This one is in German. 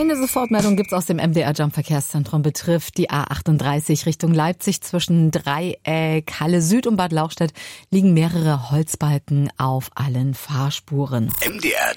Eine Sofortmeldung gibt's aus dem MDR Jump Verkehrszentrum, betrifft die A38 Richtung Leipzig zwischen Dreieck, Halle Süd und Bad Lauchstädt liegen mehrere Holzbalken auf allen Fahrspuren. MDR